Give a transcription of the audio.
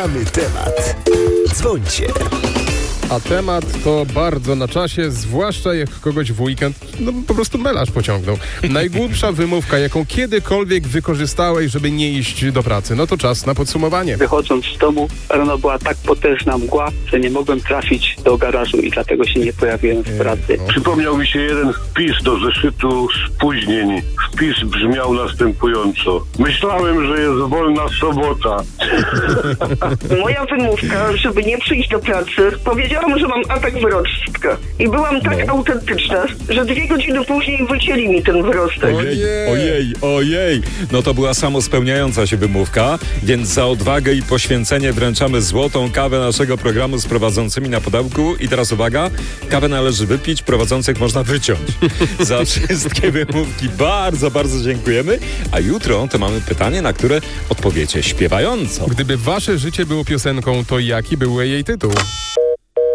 Mamy temat. Dzwońcie. A temat to bardzo na czasie, zwłaszcza jak kogoś w weekend po prostu melarz pociągnął. Najgłupsza wymówka, jaką kiedykolwiek wykorzystałeś, żeby nie iść do pracy. No to czas na podsumowanie. Wychodząc z domu, rano była tak potężna mgła, że nie mogłem trafić do garażu i dlatego się nie pojawiłem w pracy. Przypomniał mi się jeden wpis do zeszytu spóźnień. Wpis brzmiał następująco. Myślałem, że jest wolna sobota. Moja wymówka, żeby nie przyjść do pracy, powiedziałam, że mam atak wyrostka. I byłam tak autentyczna, że 2 godziny później wycięli mi ten wyrostek. Ojej. No to była samospełniająca się wymówka, więc za odwagę i poświęcenie wręczamy złotą kawę naszego programu z prowadzącymi na pudełku. I teraz uwaga, kawę należy wypić, prowadzących można wyciąć. Za wszystkie wymówki bardzo, bardzo dziękujemy. A jutro to mamy pytanie, na które odpowiecie śpiewająco. Gdyby wasze życie było piosenką, to jaki był jej tytuł?